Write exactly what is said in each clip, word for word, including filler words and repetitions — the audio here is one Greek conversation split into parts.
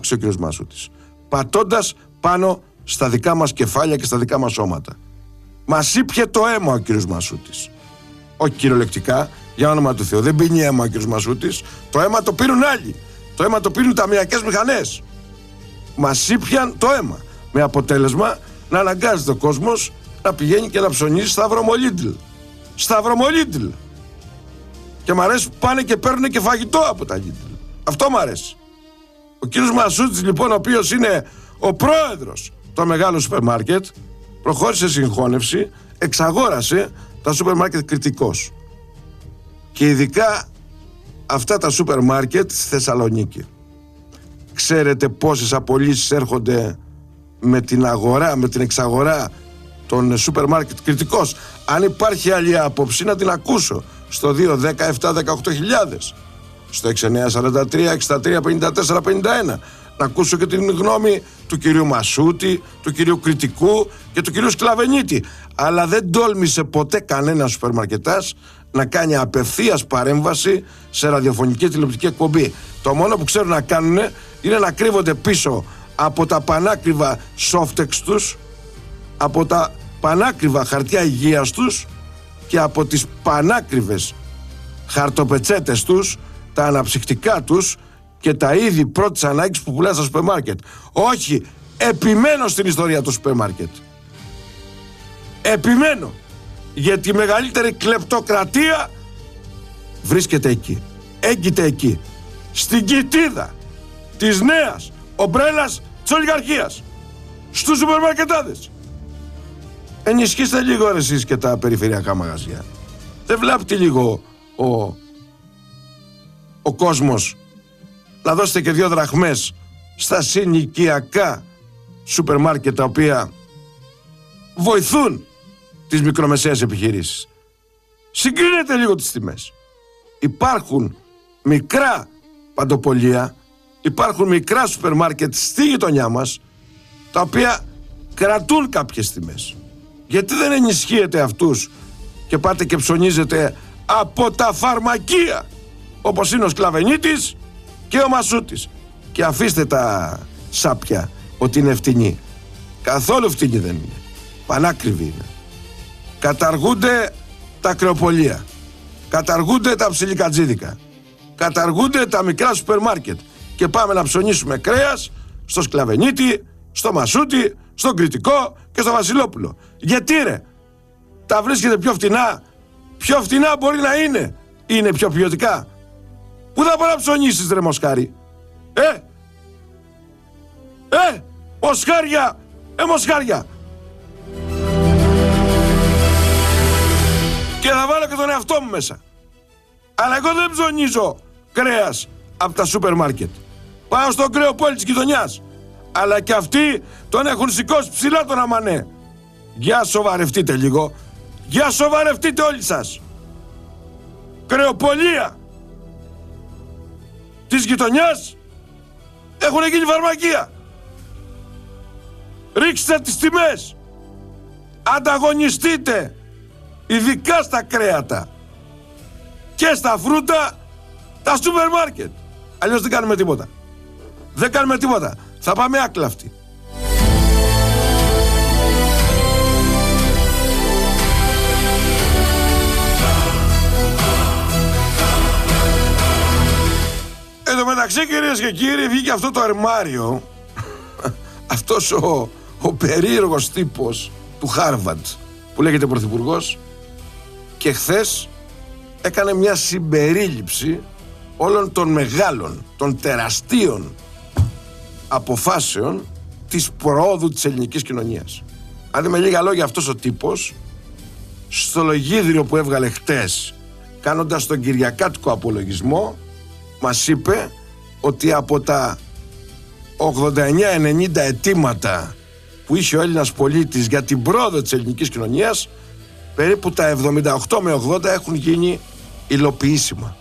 ο κύριος Μασούτης, πατώντας πάνω στα δικά μας κεφάλια και στα δικά μας σώματα. Μας ήπιε το αίμα ο κύριος Μασούτης. Όχι κυριολεκτικά, για όνομα του Θεού. Δεν πίνει αίμα ο κύριος Μασούτης. Το αίμα το πίνουν άλλοι. Το αίμα το πίνουν ταμιακές μηχανές. Μας ήπιαν το αίμα. Με αποτέλεσμα να αναγκάζεται ο κόσμος να πηγαίνει και να ψωνίζει στα Αβρωμολίντλ. Στα Αβρωμολίντλ. Και μ' αρέσει που πάνε και παίρνουν και φαγητό από τα Lidl. Αυτό μ' αρέσει. Ο κύριος Μασούτης, λοιπόν, ο οποίος είναι ο πρόεδρος των μεγάλων σούπερ μάρκετ, προχώρησε συγχώνευση, εξαγόρασε τα σούπερ μάρκετ Κρητικός. Και ειδικά αυτά τα σούπερ μάρκετ στη Θεσσαλονίκη. Ξέρετε πόσες απολύσεις έρχονται με την αγορά, με την εξαγορά των σούπερ μάρκετ Κρητικός? Αν υπάρχει άλλη άποψη να την ακούσω στο δύο δέκα επτά δεκαοκτώ χιλιάδες, στο έξι εννιά σαράντα τρία εξήντα τρία πενήντα τέσσερα πενήντα ένα, να ακούσω και την γνώμη του κυρίου Μασούτη, του κυρίου Κρητικού και του κυρίου Σκλαβενίτη. Αλλά δεν τόλμησε ποτέ κανένα σούπερ μαρκετάς να κάνει απευθείας παρέμβαση σε ραδιοφωνική τηλεοπτική εκπομπή. Το μόνο που ξέρουν να κάνουν είναι να κρύβονται πίσω από τα πανάκριβα softex τους, από τα πανάκριβα χαρτιά υγείας τους και από τις πανάκριβες χαρτοπετσέτες τους, τα αναψυκτικά τους και τα είδη πρώτης ανάγκης που πουλάνε στα σούπερ μάρκετ. Όχι, επιμένω στην ιστορία του σούπερ μάρκετ. Επιμένω. Γιατί η μεγαλύτερη κλεπτοκρατία βρίσκεται εκεί. Έγκυται εκεί. Στην κοιτίδα της νέας ομπρέλας της ολιγαρχίας. Στους σούπερ μαρκετάδες. Ενισχύστε λίγο ρε εσείς και τα περιφερειακά μαγαζιά. Δεν βλάπτει λίγο ο, ο κόσμος να δώσετε και δύο δραχμές στα συνοικιακά σούπερ μάρκετ τα οποία βοηθούν τις μικρομεσαίες επιχειρήσεις? Συγκρίνετε λίγο τις τιμές. Υπάρχουν μικρά παντοπολία, υπάρχουν μικρά σούπερ μάρκετ στη γειτονιά μας τα οποία κρατούν κάποιες τιμές. Γιατί δεν ενισχύετε αυτούς και πάτε και ψωνίζετε από τα φαρμακεία όπως είναι ο Σκλαβενίτης και ο Μασούτης? Και αφήστε τα σάπια ότι είναι φτηνή. Καθόλου φτηνή δεν είναι. Πανάκριβη είναι. Καταργούνται τα κρεοπολία. Καταργούνται τα ψιλικατζίδικα. Καταργούνται τα μικρά σούπερ μάρκετ. Και πάμε να ψωνίσουμε κρέας στο Σκλαβενίτη, στο Μασούτη, στον Κρητικό και στο Βασιλόπουλο. Γιατί ρε? Τα βρίσκεται πιο φτηνά? Πιο φτηνά μπορεί να είναι. Είναι πιο ποιοτικά. Πού θα πάει να ψωνίσεις ρε μοσχάρι? Ε! Ε! Μοσχάρια! Ε μοσχάρια! Και θα βάλω και τον εαυτό μου μέσα. Αλλά εγώ δεν ψωνίζω κρέας από τα σούπερ μάρκετ. Πάω στο κρεοπόλι της γειτονιάς. Αλλά και αυτοί τον έχουν σηκώσει ψηλά τον αμανέ. Για σοβαρευτείτε λίγο. Για σοβαρευτείτε όλοι σας. Κρεοπολία της γειτονιάς έχουν γίνει φαρμακεία. Ρίξτε τις τιμές. Ανταγωνιστείτε. Ειδικά στα κρέατα και στα φρούτα, τα σούπερ μάρκετ. Αλλιώς δεν κάνουμε τίποτα. Δεν κάνουμε τίποτα. Θα πάμε άκλαυτοι. Εν τω μεταξύ, κυρίες και κύριοι, βγήκε αυτό το αρμάριο. Αυτός ο, ο περίεργος τύπος του Χάρβαντ που λέγεται πρωθυπουργός, και χθες έκανε μια συμπερίληψη όλων των μεγάλων, των τεραστίων αποφάσεων της προόδου της ελληνικής κοινωνίας. Αν με λίγα λόγια, αυτός ο τύπος στο λογίδριο που έβγαλε χτες, κάνοντας τον κυριακάτικο απολογισμό, μας είπε ότι από τα ογδόντα εννιά ενενήντα αιτήματα που είχε ο Έλληνας πολίτης για την πρόοδο της ελληνικής κοινωνίας, περίπου τα εβδομήντα οκτώ με ογδόντα έχουν γίνει υλοποιήσιμα.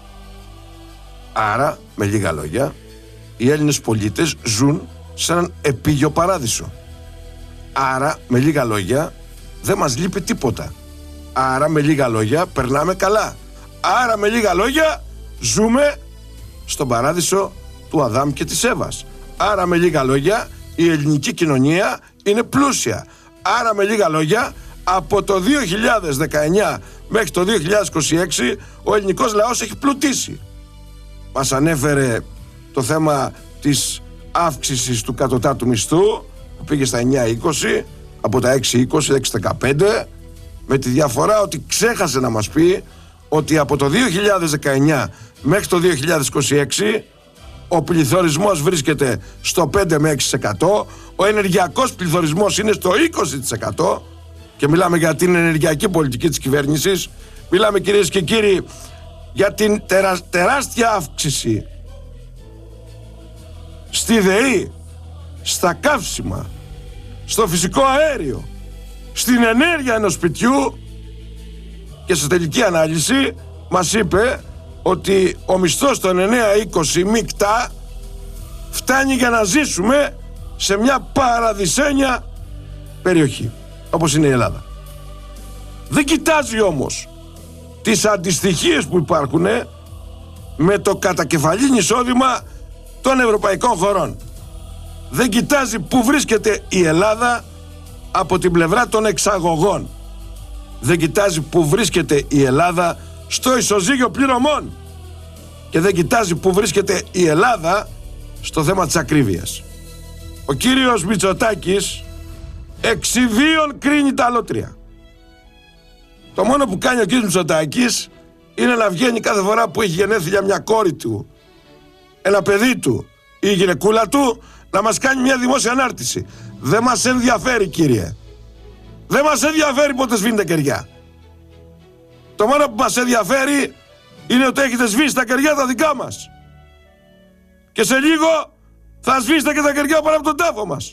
Άρα, με λίγα λόγια, οι Έλληνες πολίτες ζουν σε έναν επίγειο παράδεισο. Άρα, με λίγα λόγια, δεν μας λείπει τίποτα. Άρα, με λίγα λόγια, περνάμε καλά. Άρα, με λίγα λόγια, ζούμε στον παράδεισο του Αδάμ και της Εύας. Άρα με λίγα λόγια η ελληνική κοινωνία είναι πλούσια. Άρα με λίγα λόγια από το δύο χιλιάδες δεκαεννιά μέχρι το δύο χιλιάδες είκοσι έξι ο ελληνικός λαός έχει πλουτίσει. Μας ανέφερε το θέμα της αύξησης του κατωτάτου μισθού που πήγε στα εννιά είκοσι από τα έξι είκοσι, έξι δεκαπέντε, με τη διαφορά ότι ξέχασε να μας πει ότι από το δύο χιλιάδες δεκαεννιά μέχρι το δύο χιλιάδες είκοσι έξι ο πληθωρισμός βρίσκεται στο πέντε με έξι τοις εκατό, ο ενεργειακός πληθωρισμός είναι στο είκοσι τοις εκατό και μιλάμε για την ενεργειακή πολιτική της κυβέρνησης. Μιλάμε, κυρίες και κύριοι, για την τερα, τεράστια αύξηση στη ΔΕΗ, στα καύσιμα, στο φυσικό αέριο, στην ενέργεια ενός σπιτιού, και σε τελική ανάλυση μας είπε ότι ο μισθός των εννιά είκοσι μεικτά φτάνει για να ζήσουμε σε μια παραδεισένια περιοχή όπως είναι η Ελλάδα. Δεν κοιτάζει όμως τις αντιστοιχίες που υπάρχουν με το κατακεφαλήν εισόδημα των ευρωπαϊκών χωρών. Δεν κοιτάζει που βρίσκεται η Ελλάδα από την πλευρά των εξαγωγών. Δεν κοιτάζει που βρίσκεται η Ελλάδα στο ισοζύγιο πληρωμών. Και δεν κοιτάζει που βρίσκεται η Ελλάδα στο θέμα της ακρίβειας. Ο κύριος Μητσοτάκης εξιδίων κρίνει τα αλότρια. Το μόνο που κάνει ο κύριος Μητσοτάκης είναι να βγαίνει κάθε φορά που έχει γενέθλια μια κόρη του, ένα παιδί του ή η γυναικούλα του, να μας κάνει μια δημόσια ανάρτηση. Δεν μας ενδιαφέρει, κύριε. Δεν μας ενδιαφέρει πότε σβήνει τα κεριά. Το μόνο που μας ενδιαφέρει είναι ότι έχετε σβήσει τα κεριά τα δικά μας. Και σε λίγο θα σβήσετε και τα κεριά πάνω από τον τάφο μας.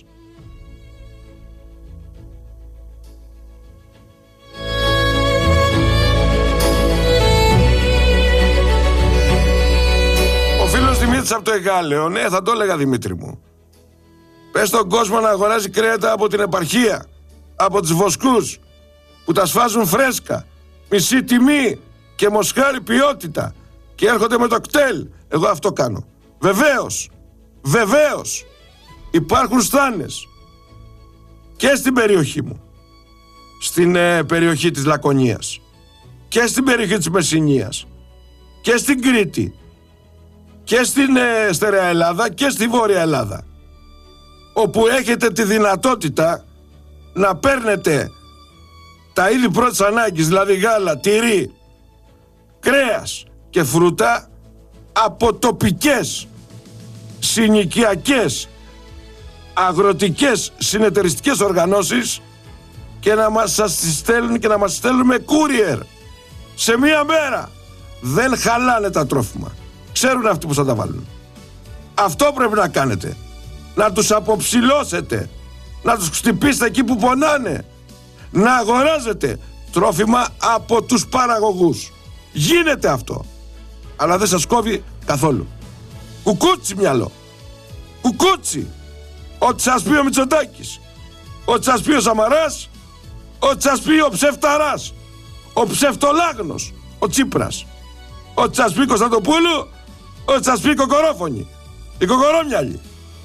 Ο φίλος Δημήτρης από το Εγάλεο, ναι, θα το έλεγα, Δημήτρη μου. Πες στον κόσμο να αγοράζει κρέατα από την επαρχία, από τους βοσκούς που τα σφάζουν φρέσκα, μισή τιμή και μοσχάρι ποιότητα και έρχονται με το κτέλ. Εγώ αυτό κάνω. Βεβαίως, βεβαίως υπάρχουν στάνες και στην περιοχή μου, στην ε, περιοχή της Λακωνίας και στην περιοχή της Μεσσηνίας και στην Κρήτη και στην ε, Στερεά Ελλάδα και στη Βόρεια Ελλάδα, όπου έχετε τη δυνατότητα να παίρνετε τα είδη πρώτης ανάγκης, δηλαδή γάλα, τυρί, κρέας και φρούτα από τοπικές, συνοικιακές, αγροτικές, συνεταιριστικές οργανώσεις και να μας σας στέλνουν και να μας στέλνουν με courier σε μία μέρα. Δεν χαλάνε τα τρόφιμα. Ξέρουν αυτοί που θα τα βάλουν. Αυτό πρέπει να κάνετε. Να τους αποψηλώσετε. Να τους χτυπήσετε εκεί που πονάνε. Να αγοράζετε τρόφιμα από τους παραγωγούς. Γίνεται αυτό. Αλλά δεν σας κόβει καθόλου. Κουκούτσι μυαλό. Κουκούτσι. Ό,τι σας πει ο Μητσοτάκης, ό,τι σας πει ο Σαμαράς, ό,τι σας πει ο ψευταράς, ο ψευτολάγνος, ο Τσίπρας, ό,τι σας πει Κωνσταντοπούλου, ό,τι σας πει η Κοκορόφωνη, η Κοκορόμυαλη.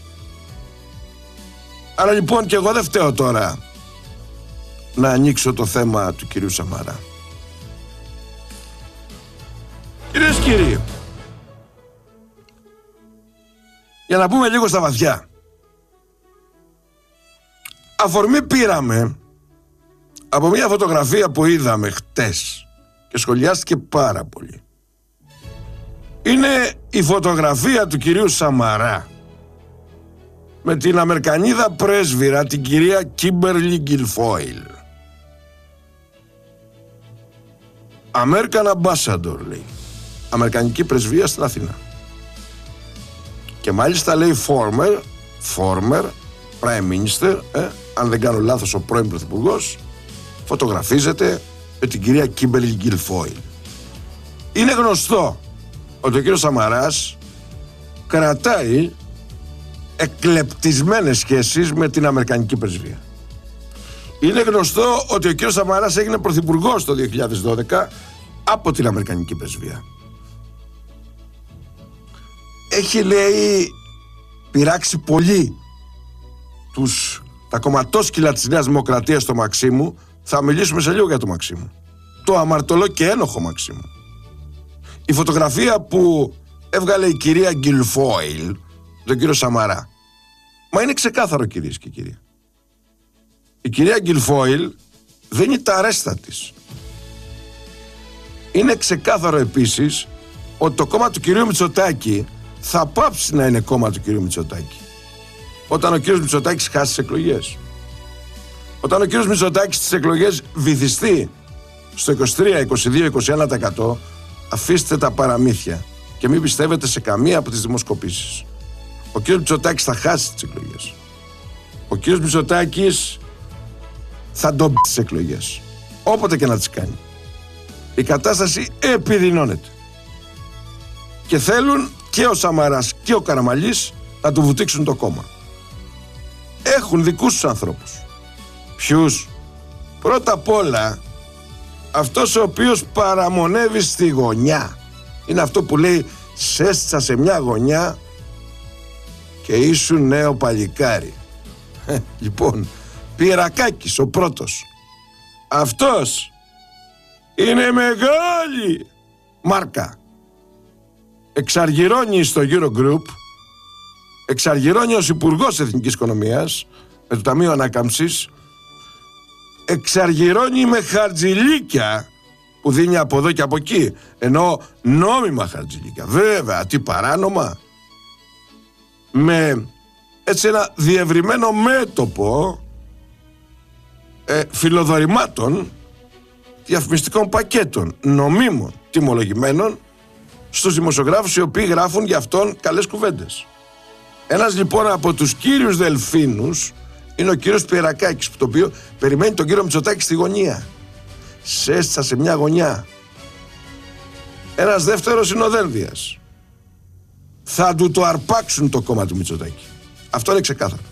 Άρα λοιπόν και εγώ δεν φταίω τώρα να ανοίξω το θέμα του κυρίου Σαμαρά. Κυρίες και κύριοι, για να πούμε λίγο στα βαθιά, αφορμή πήραμε από μια φωτογραφία που είδαμε χτες και σχολιάστηκε πάρα πολύ. Είναι η φωτογραφία του κυρίου Σαμαρά με την Αμερικανίδα πρέσβυρα, την κυρία Κίμπερλι Γκιλφόιλ. American Ambassador λέει. Αμερικανική πρεσβεία στην Αθήνα. Και μάλιστα λέει former, former Prime Minister, ε, αν δεν κάνω λάθος ο πρώην Πρωθυπουργός, φωτογραφίζεται με την κυρία Κίμπερλι Γκιλφόιλ. Είναι γνωστό ότι ο κύριος Σαμαράς κρατάει εκλεπτισμένες σχέσεις με την Αμερικανική πρεσβεία. Είναι γνωστό ότι ο κύριος Σαμαράς έγινε πρωθυπουργός το δύο χιλιάδες δώδεκα από την Αμερικανική πρεσβεία. Έχει, λέει, πειράξει πολύ τους, τα κομματόσκυλα της Νέας Δημοκρατίας στο Μαξίμου. Θα μιλήσουμε σε λίγο για το Μαξίμου. Το αμαρτωλό και ένοχο Μαξίμου. Η φωτογραφία που έβγαλε η κυρία Γκιλφόιλ, τον κύριο Σαμαρά. Μα είναι ξεκάθαρο, κυρίες και κύριοι. Η κυρία Γκιλφόιλ δεν είναι τα αρέστα της. Είναι ξεκάθαρο επίσης ότι το κόμμα του κυρίου Μητσοτάκη θα πάψει να είναι κόμμα του κυρίου Μητσοτάκη όταν ο κύριος Μητσοτάκης χάσει τις εκλογές. Όταν ο κύριος Μητσοτάκης στις εκλογές βυθιστεί στο είκοσι τρία, είκοσι δύο, είκοσι ένα τοις εκατό, αφήστε τα παραμύθια και μην πιστεύετε σε καμία από τις δημοσκοπήσεις. Ο κύριος Μητσοτάκης θα χάσει τις εκλογές. Ο κύριος Μητσοτάκης θα τον πει τις εκλογές, όποτε και να τις κάνει. Η κατάσταση επιδεινώνεται. Και θέλουν και ο Σαμαράς και ο Καραμανλής να του βουτήξουν το κόμμα. Έχουν δικούς τους ανθρώπους. Ποιους? Πρώτα απ' όλα, αυτός ο οποίος παραμονεύει στη γωνιά. Είναι αυτό που λέει «Σέστησα σε μια γωνιά και ήσουν νέο παλικάρι». Ε, λοιπόν, Πυρακάκης ο πρώτος. Αυτός είναι μεγάλη μάρκα. Εξαργυρώνει στο Eurogroup, εξαργυρώνει ως Υπουργός Εθνικής Οικονομίας με το Ταμείο Ανάκαμψης, εξαργυρώνει με χαρτζηλίκια που δίνει από εδώ και από εκεί, ενώ νόμιμα χαρτζηλίκια, βέβαια, τι παράνομα, με έτσι ένα διευρυμένο μέτωπο ε, φιλοδορημάτων, διαφημιστικών πακέτων, νομίμων, τιμολογημένων, στους δημοσιογράφους οι οποίοι γράφουν για αυτόν καλές κουβέντες. Ένας λοιπόν από τους κύριους δελφίνους είναι ο κύριος Πυρακάκης, που το οποίο περιμένει τον κύριο Μητσοτάκη στη γωνία. Σέστησα σε μια γωνιά. Ένας δεύτερος είναι ο Δένδιας. Θα του το αρπάξουν το κόμμα του Μητσοτάκη. Αυτό είναι ξεκάθαρο.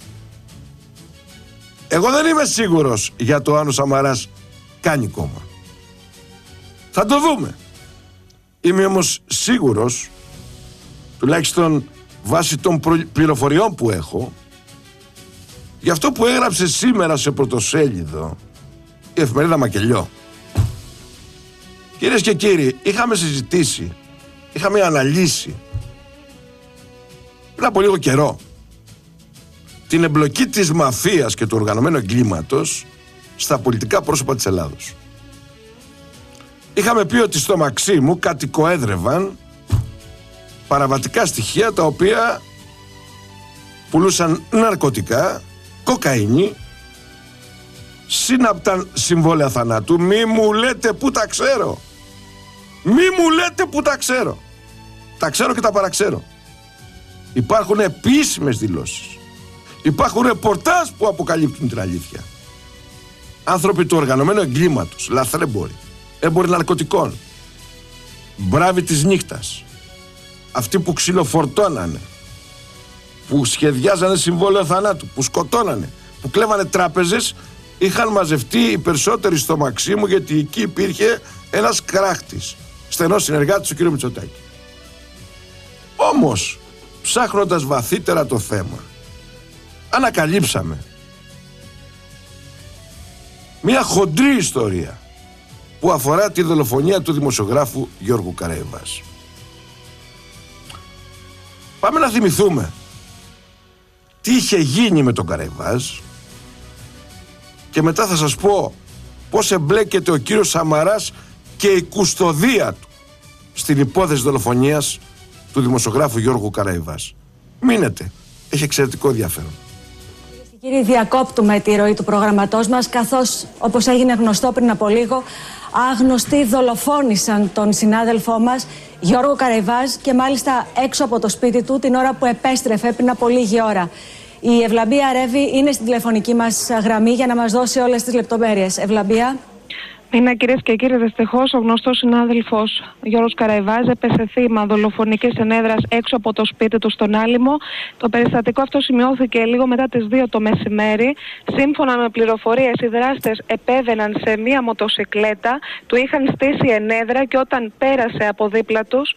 Εγώ δεν είμαι σίγουρος για το αν ο Σαμαράς κάνει κόμμα. Θα το δούμε. Είμαι όμως σίγουρος, τουλάχιστον βάσει των πληροφοριών που έχω, για αυτό που έγραψε σήμερα σε πρωτοσέλιδο η εφημερίδα Μακελιό. Κυρίες και κύριοι, είχαμε συζητήσει, είχαμε αναλύσει πριν από λίγο καιρό την εμπλοκή της μαφίας και του οργανωμένου εγκλήματος στα πολιτικά πρόσωπα της Ελλάδος. Είχαμε πει ότι στο Μαξίμου κατοικοέδρευαν παραβατικά στοιχεία τα οποία πουλούσαν ναρκωτικά, κοκαίνη, σύναπταν συμβόλαια θανάτου. Μη μου λέτε που τα ξέρω. Μη μου λέτε που τα ξέρω. Τα ξέρω και τα παραξέρω. Υπάρχουν επίσημες δηλώσεις. Υπάρχουν ρεπορτάζ που αποκαλύπτουν την αλήθεια. Άνθρωποι του οργανωμένου εγκλήματος, λαθρέμποροι, έμποροι ναρκωτικών, μπράβοι της νύχτας, αυτοί που ξυλοφορτώνανε, που σχεδιάζανε συμβόλαιο θανάτου, που σκοτώνανε, που κλέβανε τράπεζες, είχαν μαζευτεί οι περισσότεροι στο Μαξίμου, γιατί εκεί υπήρχε ένας κράχτης, στενός συνεργάτης του κ. Μητσοτάκη. Όμως, ψάχνοντας βαθύτερα το θέμα, ανακαλύψαμε μια χοντρή ιστορία που αφορά τη δολοφονία του δημοσιογράφου Γιώργου Καραϊβάς. Πάμε να θυμηθούμε τι είχε γίνει με τον Καραϊβάζ και μετά θα σας πω πώς εμπλέκεται ο κύριος Σαμαράς και η κουστοδία του στην υπόθεση δολοφονίας του δημοσιογράφου Γιώργου Καραϊβάς. Μείνετε, έχει εξαιρετικό ενδιαφέρον. Κύριοι, διακόπτουμε τη ροή του προγραμματός μας, καθώς, όπως έγινε γνωστό πριν από λίγο, άγνωστοι δολοφόνησαν τον συνάδελφό μας Γιώργο Καραϊβάζ και μάλιστα έξω από το σπίτι του την ώρα που επέστρεφε πριν από λίγη ώρα. Η Ευλαμπία Ρεύη είναι στην τηλεφωνική μας γραμμή για να μας δώσει όλες τις λεπτομέρειες. Ευλαμπία. Είναι, κυρίες και κύριοι, δυστυχώς ο γνωστός συνάδελφος Γιώργος Καραϊβάς έπεσε θύμα δολοφονικής ενέδρας έξω από το σπίτι του στον Άλυμο. Το περιστατικό αυτό σημειώθηκε λίγο μετά τις δύο το μεσημέρι. Σύμφωνα με πληροφορίες, οι δράστες επέβαιναν σε μία μοτοσικλέτα, του είχαν στήσει ενέδρα και όταν πέρασε από δίπλα τους,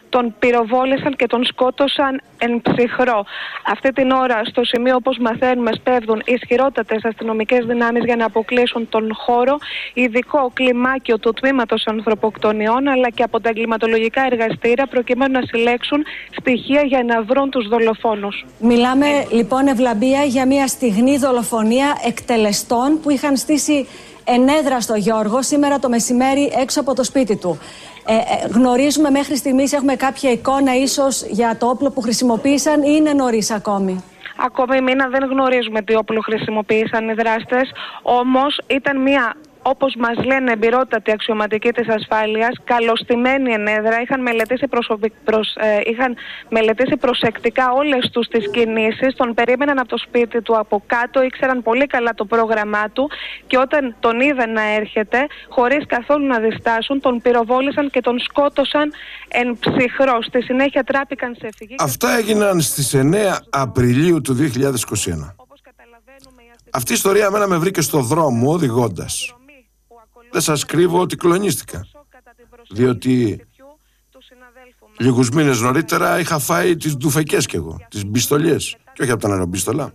τον πυροβόλησαν και τον σκότωσαν εν ψυχρό. Αυτή την ώρα στο σημείο, όπως μαθαίνουμε, σπέβδουν ισχυρότατες αστυνομικές δυνάμεις για να αποκλείσουν τον χώρο, ειδικό κλιμάκιο του τμήματος ανθρωποκτονιών αλλά και από τα εγκληματολογικά εργαστήρια προκειμένου να συλλέξουν στοιχεία για να βρουν τους δολοφόνους. Μιλάμε λοιπόν, Ευλαμπία, για μια στιγνή δολοφονία εκτελεστών που είχαν στήσει ενέδρα στο Γιώργο σήμερα το μεσημέρι έξω από το σπίτι του. Ε, ε, γνωρίζουμε μέχρι στιγμής, έχουμε κάποια εικόνα ίσως για το όπλο που χρησιμοποίησαν ή είναι νωρίς ακόμη? Ακόμη μήνα δεν γνωρίζουμε τι όπλο χρησιμοποίησαν οι δράστες, όμως ήταν μια, όπως μας λένε, εμπειρότατη αξιωματική της ασφάλειας, καλωστημένη ενέδρα, είχαν μελετήσει, προσωπικ... προς... ε, είχαν μελετήσει προσεκτικά όλες τους τις κινήσεις, τον περίμεναν από το σπίτι του από κάτω, ήξεραν πολύ καλά το πρόγραμμά του και όταν τον είδαν να έρχεται, χωρίς καθόλου να διστάσουν, τον πυροβόλησαν και τον σκότωσαν εν ψυχρό. Στη συνέχεια τράπηκαν σε φυγή. Αυτά έγιναν στις εννέα Απριλίου του δύο χιλιάδες είκοσι ένα. Αυτή η ιστορία εμένα με βρήκε στο δρόμο οδηγώντας. Δεν σας κρύβω ότι κλονίστηκα, διότι λίγους μήνες νωρίτερα είχα φάει τις ντουφεκές κι εγώ, τις μπιστολιές, και όχι από τα νερομπίστολα.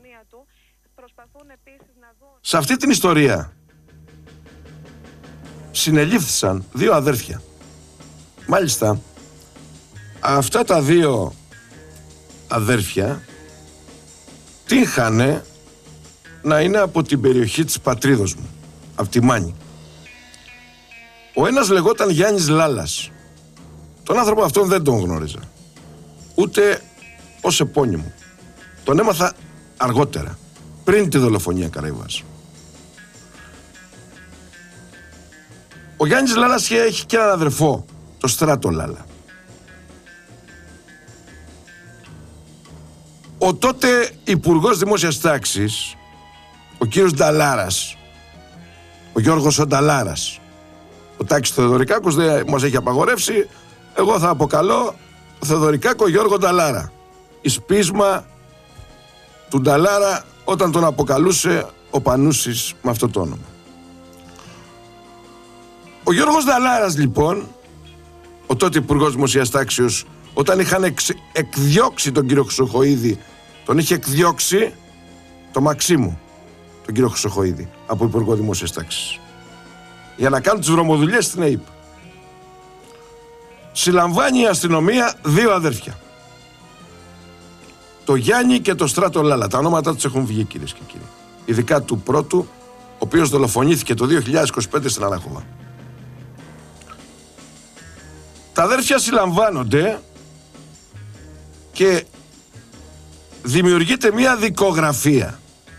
Σε αυτή την ιστορία συνελήφθησαν δύο αδέρφια. Μάλιστα, αυτά τα δύο αδέρφια τύχανε να είναι από την περιοχή της πατρίδος μου, από τη Μάνη. Ο ένας λεγόταν Γιάννης Λάλας. Τον άνθρωπο αυτόν δεν τον γνώριζα, ούτε ως επώνυμο. Τον έμαθα αργότερα, πριν τη δολοφονία Καραϊβάς. Ο Γιάννης Λάλας έχει και έναν αδερφό, το Στράτο Λάλα. Ο τότε Υπουργός Δημόσιας Τάξης, ο κύριος Νταλάρας, ο Γιώργος ο Νταλάρας, ο Τάκης Θεοδωρικάκος δεν μας έχει απαγορεύσει, εγώ θα αποκαλώ Θεοδωρικάκο Γιώργο Νταλάρα, εις πείσμα του Νταλάρα όταν τον αποκαλούσε ο Πανούσης με αυτό το όνομα. Ο Γιώργος Νταλάρας λοιπόν, ο τότε Υπουργός Δημοσίας Τάξεως, όταν είχαν εξ, εκδιώξει τον κύριο Χρυσοχοΐδη, τον είχε εκδιώξει το Μαξίμου, τον κύριο Χρυσοχοΐδη, από Υπουργό Δημόσιας Τάξης, για να κάνουν τις βρωμοδουλειές στην ΕΥΠ. Συλλαμβάνει η αστυνομία δύο αδέρφια, το Γιάννη και το Στράτο Λάλα. Τα ονόματα τους έχουν βγει, κυρίες και κύριοι, ειδικά του πρώτου, ο οποίος δολοφονήθηκε το δύο χιλιάδες είκοσι πέντε στην Ανάχωβα. Τα αδέρφια συλλαμβάνονται και δημιουργείται μια δικογραφία.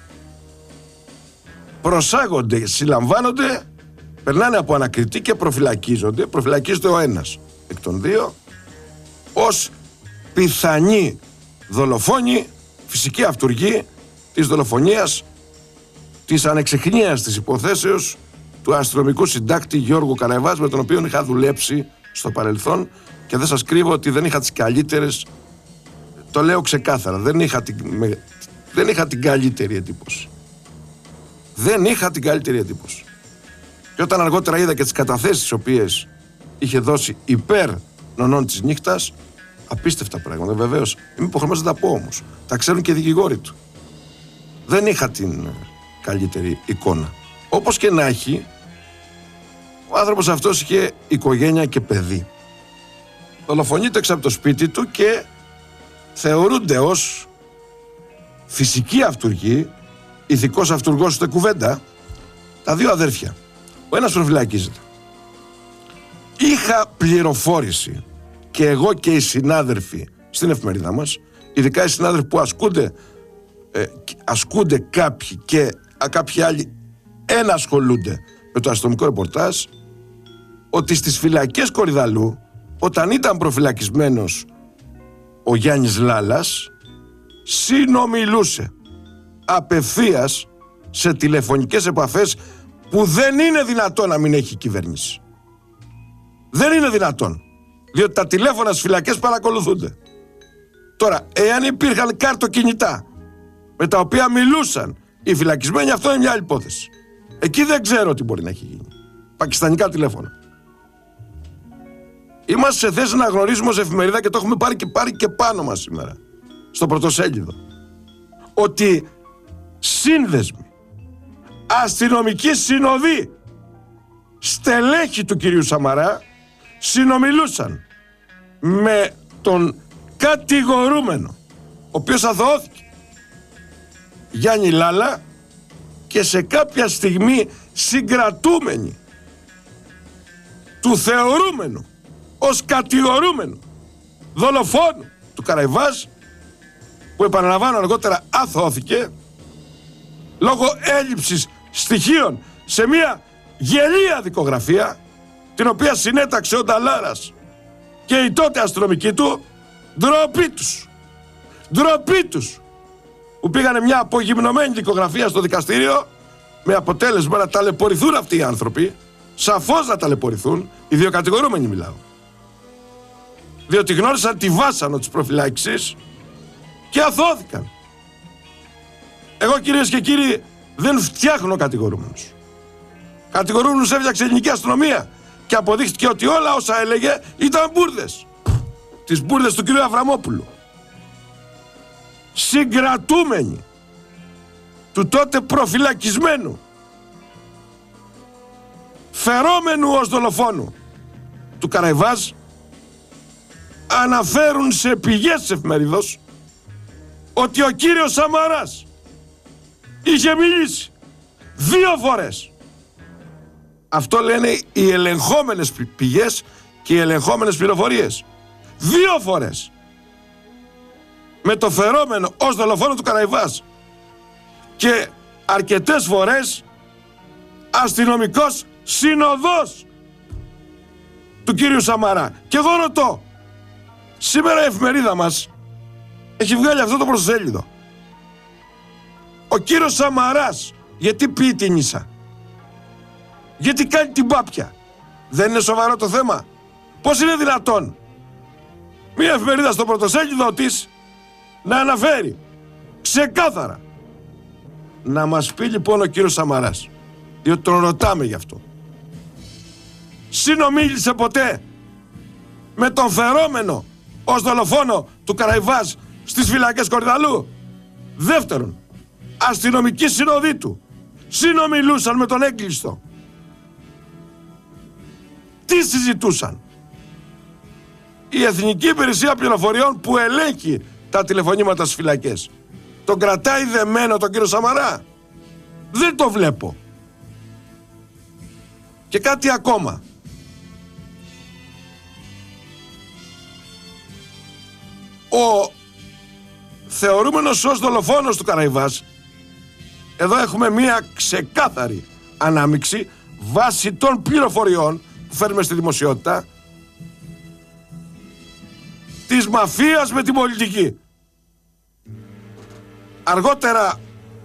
Προσάγονται, συλλαμβάνονται, περνάνε από ανακριτή και προφυλακίζονται. Προφυλακίζεται ο ένας εκ των δύο ως πιθανή δολοφόνη, φυσική αυτουργή της δολοφονίας, της ανεξιχνίας της υποθέσεως του αστυνομικού συντάκτη Γιώργου Καραϊβάς, με τον οποίο είχα δουλέψει στο παρελθόν και δεν σας κρύβω ότι δεν είχα τις καλύτερες, το λέω ξεκάθαρα, δεν είχα την, με, δεν είχα την καλύτερη εντύπωση. Δεν είχα την καλύτερη εντύπωση. Και όταν αργότερα είδα και τις καταθέσεις τις οποίες είχε δώσει υπέρ νονών της νύχτας, απίστευτα πράγματα. Βεβαίως, είμαι υποχρεωμένος να τα πω όμως. Τα ξέρουν και οι δικηγόροι του. Δεν είχα την καλύτερη εικόνα. Όπως και να έχει, ο άνθρωπος αυτός είχε οικογένεια και παιδί. Δολοφονείται έξω από το σπίτι του και θεωρούνται ως φυσική αυτουργή, ηθικός αυτουργός ούτε κουβέντα, τα δύο αδέρφια. Ο ένας προφυλακίζεται. Είχα πληροφόρηση και εγώ και οι συνάδελφοι στην εφημερίδα μας, ειδικά οι συνάδελφοι που ασκούνται, ε, ασκούνται κάποιοι και α, κάποιοι άλλοι ενασχολούνται με το αστυνομικό ρεπορτάζ, ότι στις φυλακές Κορυδαλού, όταν ήταν προφυλακισμένος ο Γιάννης Λάλας, συνομιλούσε απευθείας σε τηλεφωνικές επαφές που δεν είναι δυνατόν να μην έχει η κυβέρνηση. Δεν είναι δυνατόν, διότι τα τηλέφωνα στις φυλακές παρακολουθούνται. Τώρα, εάν υπήρχαν κάρτοκινητά με τα οποία μιλούσαν οι φυλακισμένοι, αυτό είναι μια άλλη υπόθεση. Εκεί δεν ξέρω τι μπορεί να έχει γίνει. Πακιστανικά τηλέφωνα. Είμαστε σε θέση να γνωρίζουμε ως εφημερίδα, και το έχουμε πάρει και, πάρει και πάνω μας σήμερα, στο πρωτοσέλιδο, ότι σύνδεσμοι, αστυνομικοί συνοδοί, στελέχη του κυρίου Σαμαρά συνομιλούσαν με τον κατηγορούμενο, ο οποίος αθωώθηκε, Γιάννη Λάλα, και σε κάποια στιγμή συγκρατούμενοι του θεωρούμενου ως κατηγορούμενου δολοφόνου του Καραϊβάζ, που επαναλαμβάνω αργότερα αθώθηκε λόγω έλλειψης στοιχείων σε μια γελία δικογραφία, την οποία συνέταξε ο Νταλάρας και η τότε αστυνομική του. Ντροπή τους, ντροπή τους, που πήγανε μια απογυμνωμένη δικογραφία στο δικαστήριο, με αποτέλεσμα να ταλαιπωρηθούν αυτοί οι άνθρωποι, σαφώς να ταλαιπωρηθούν, οι δύο κατηγορούμενοι μιλάω, διότι γνώρισαν τη βάσανο της προφυλάκησης και αθώθηκαν. Εγώ, κυρίες και κύριοι, δεν φτιάχνω κατηγορούμενους. Κατηγορούμενους έφτιαξε η ελληνική αστυνομία και αποδείχτηκε ότι όλα όσα έλεγε ήταν μπουρδες. Τις μπουρδες του κυρίου Αβραμόπουλου. Συγκρατούμενοι του τότε προφυλακισμένου, φερόμενου ως δολοφόνου του Καραϊβάζ, αναφέρουν σε πηγές της εφημερίδος ότι ο κύριος Σαμαράς είχε μιλήσει δύο φορές. Αυτό λένε οι ελεγχόμενες πηγές και οι ελεγχόμενες πληροφορίες. Δύο φορές με το φερόμενο ως δολοφόνο του Καραϊβάζ, και αρκετές φορές αστυνομικός συνοδός του κύριου Σαμαρά. Και εγώ ρωτώ, σήμερα η εφημερίδα μας έχει βγάλει αυτό το πρωτοσέλιδο. Ο κύριος Σαμαράς γιατί πει την ίσα, γιατί κάνει την πάπια? Δεν είναι σοβαρό το θέμα? Πώς είναι δυνατόν μια εφημερίδα στο πρωτοσέλιδο της να αναφέρει ξεκάθαρα? Να μας πει λοιπόν ο κύριος Σαμαράς, διότι τον ρωτάμε γι' αυτό, συνομίλησε ποτέ με τον φερόμενο ως δολοφόνο του Καραϊβάζ στις φυλακές Κορυδαλού? Δεύτερον, αστυνομικοί συνοδοί του συνομιλούσαν με τον έγκλειστο? Τι συζητούσαν? Η Εθνική Υπηρεσία Πληροφοριών, που ελέγχει τα τηλεφωνήματα στις φυλακές, τον κρατάει δεμένο τον κύριο Σαμαρά? Δεν το βλέπω. Και κάτι ακόμα. Ο θεωρούμενος ως δολοφόνος του Καραϊβάζ, εδώ έχουμε μία ξεκάθαρη ανάμειξη βάσει των πληροφοριών που φέρνουμε στη δημοσιότητα, της μαφίας με την πολιτική. Αργότερα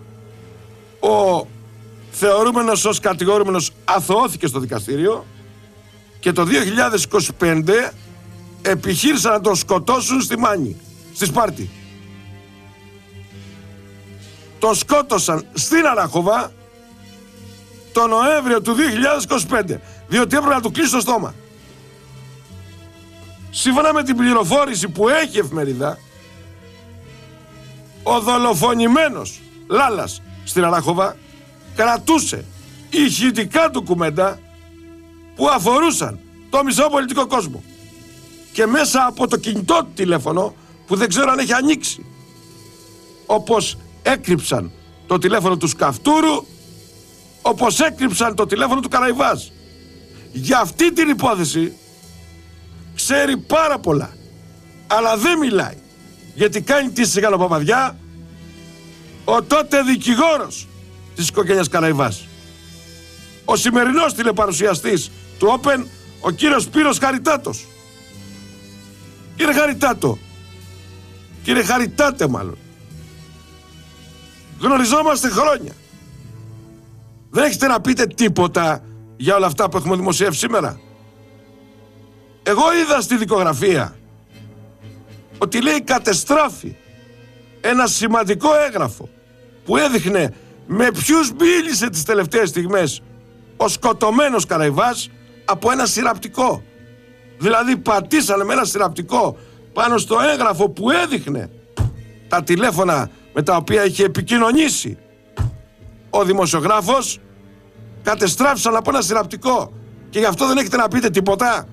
ο θεωρούμενος ως κατηγορούμενος αθωώθηκε στο δικαστήριο και το δύο χιλιάδες είκοσι πέντε επιχείρησαν να τον σκοτώσουν στη Μάνη, στη Σπάρτη. Τον σκότωσαν στην Αράχοβα το Νοέμβριο του δύο χιλιάδες είκοσι πέντε, διότι έπρεπε να του κλείσει το στόμα. Σύμφωνα με την πληροφόρηση που έχει η εφημερίδα, ο δολοφονημένος Λάλας στην Αράχοβα κρατούσε ηχητικά ντοκουμέντα που αφορούσαν το μισό πολιτικό κόσμο, και μέσα από το κινητό του τηλέφωνο, που δεν ξέρω αν έχει ανοίξει, όπως έκρυψαν το τηλέφωνο του Σκαφτούρου, όπως έκρυψαν το τηλέφωνο του Καραϊβάζ. Για αυτή την υπόθεση ξέρει πάρα πολλά, αλλά δεν μιλάει, γιατί κάνει τη σιγαλοπαπαδιά ο τότε δικηγόρος της οικογένειας Καραϊβάζ, ο σημερινός τηλεπαρουσιαστής του Open, ο κύριος Σπύρος Χαριτάτος. Κύριε Χαριτάτο, κύριε Χαριτάτε μάλλον, γνωριζόμαστε χρόνια. Δεν έχετε να πείτε τίποτα για όλα αυτά που έχουμε δημοσιεύσει σήμερα? Εγώ είδα στη δικογραφία ότι λέει κατεστράφη ένα σημαντικό έγγραφο που έδειχνε με ποιους μίλησε τις τελευταίες στιγμές ο σκοτωμένος Καραϊβάς από ένα συρραπτικό. Δηλαδή πατήσανε με ένα συναπτικό πάνω στο έγγραφο που έδειχνε τα τηλέφωνα με τα οποία είχε επικοινωνήσει ο δημοσιογράφος, κατεστράφησαν από ένα συναπτικό και γι' αυτό δεν έχετε να πείτε τίποτα.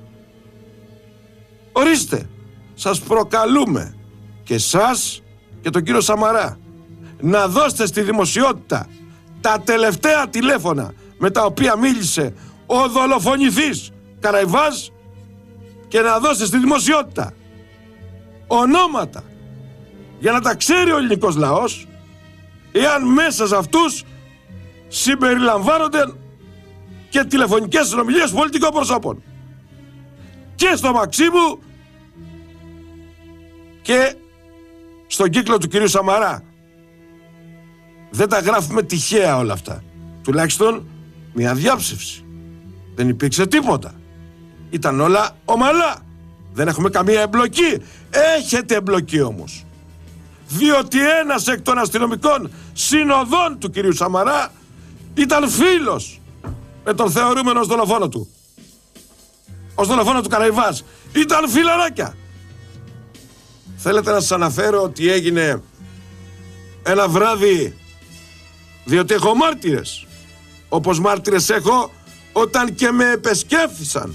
Ορίστε, σας προκαλούμε και εσάς και τον κύριο Σαμαρά να δώσετε στη δημοσιότητα τα τελευταία τηλέφωνα με τα οποία μίλησε ο δολοφονηθής Καραϊβάς και να δώσετε στη δημοσιότητα ονόματα για να τα ξέρει ο ελληνικός λαός, εάν μέσα σε αυτούς συμπεριλαμβάνονται και τηλεφωνικές συνομιλίες πολιτικών προσώπων. Και στο Μαξίμου και στον κύκλο του κυρίου Σαμαρά. Δεν τα γράφουμε τυχαία όλα αυτά. Τουλάχιστον μια διάψευση. Δεν υπήρξε τίποτα. Ήταν όλα ομαλά. Δεν έχουμε καμία εμπλοκή. Έχετε εμπλοκή όμως. Διότι ένας εκ των αστυνομικών συνοδών του κυρίου Σαμαρά ήταν φίλος με τον θεωρούμενο ως δολοφόνο του. Ως δολοφόνο του Καραϊβάς. Ήταν φιλαράκια. Θέλετε να σας αναφέρω ότι έγινε ένα βράδυ, διότι έχω μάρτυρες, όπως μάρτυρες έχω όταν και με επεσκέφθησαν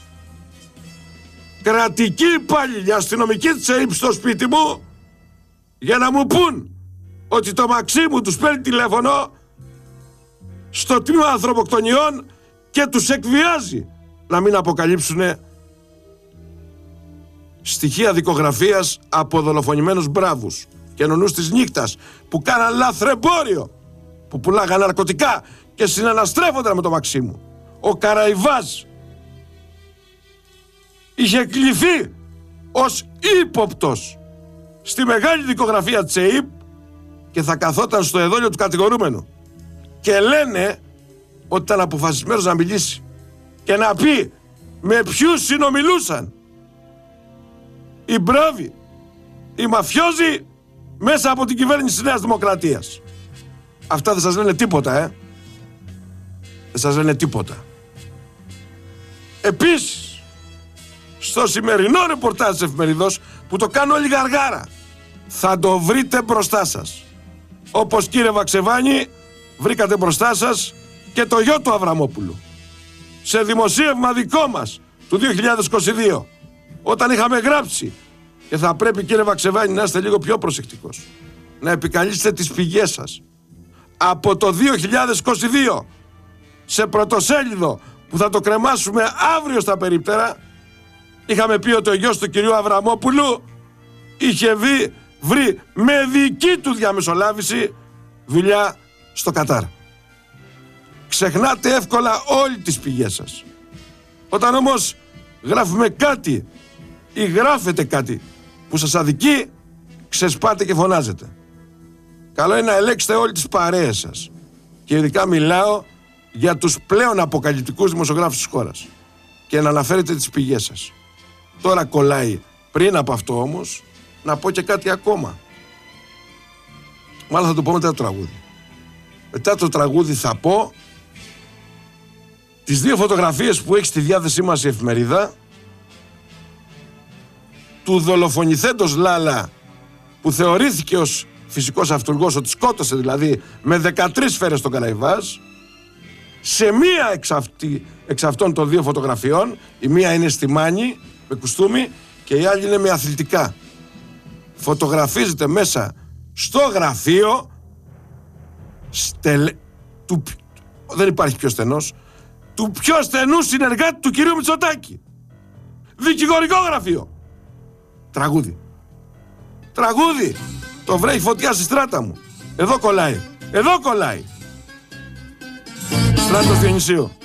κρατικοί υπάλληλοι αστυνομικοί της ΕΥΠ στο σπίτι μου για να μου πούν ότι το Μαξίμου τους παίρνει τηλέφωνο στο τμήμα ανθρωποκτονιών και τους εκβιάζει να μην αποκαλύψουν στοιχεία δικογραφίας από δολοφονημένους μπράβους και νονούς της νύχτας που κάναν λαθρεμπόριο, που πουλάγαν ναρκωτικά και συναναστρέφονταν με το Μαξίμου. Ο Καραϊβάς είχε κληθεί ως ύποπτος στη μεγάλη δικογραφία της ΕΥΠ και θα καθόταν στο εδόλιο του κατηγορούμενου. Και λένε ότι ήταν αποφασισμένος να μιλήσει και να πει με ποιους συνομιλούσαν οι μπράβοι, οι μαφιόζοι μέσα από την κυβέρνηση της Νέας Δημοκρατίας. Αυτά δεν σας λένε τίποτα, ε. Δεν σας λένε τίποτα. Επίσης, στο σημερινό ρεπορτάζ της εφημερίδος, που το κάνω όλη γαργάρα, θα το βρείτε μπροστά σας. Όπως, κύριε Βαξεβάνη, βρήκατε μπροστά σας και το γιο του Αβραμόπουλου. Σε δημοσίευμα δικό μας του δύο χιλιάδες είκοσι δύο, όταν είχαμε γράψει, και θα πρέπει, κύριε Βαξεβάνη, να είστε λίγο πιο προσεκτικός, να επικαλείστε τις πηγές σας. Από το δύο χιλιάδες είκοσι δύο, σε πρωτοσέλιδο που θα το κρεμάσουμε αύριο στα περίπτερα, είχαμε πει ότι ο γιος του κυρίου Αβραμόπουλου είχε βρει, βρει με δική του διαμεσολάβηση δουλειά στο Κατάρ. Ξεχνάτε εύκολα όλες τις πηγές σας. Όταν όμως γράφουμε κάτι ή γράφετε κάτι που σας αδικεί, ξεσπάτε και φωνάζετε. Καλό είναι να ελέγξετε όλες τις παρέες σας. Και ειδικά μιλάω για τους πλέον αποκαλυπτικούς δημοσιογράφους της χώρας. Και να αναφέρετε τις πηγές σας. Τώρα κολλάει, πριν από αυτό όμως, να πω και κάτι ακόμα. Μάλλον θα το πω μετά το τραγούδι. Μετά το τραγούδι θα πω τις δύο φωτογραφίες που έχει στη διάθεσή μας η εφημερίδα του δολοφονηθέντος Λάλα, που θεωρήθηκε ως φυσικός αυτουργός, ότι σκότωσε δηλαδή με δεκατρείς σφαίρες τον Καραϊβάς. Σε μία εξ, αυτή, εξ αυτών των δύο φωτογραφιών, η μία είναι στη Μάνη με κουστούμι και η άλλη είναι με αθλητικά. Φωτογραφίζεται μέσα στο γραφείο στελε, του, δεν υπάρχει πιο στενός, του πιο στενού συνεργάτη του κυρίου Μητσοτάκη. Δικηγορικό γραφείο. Τραγούδι. Τραγούδι. Το βρέχει φωτιά στη στράτα μου. Εδώ κολλάει. Εδώ κολλάει. Στράτος Διονυσίου.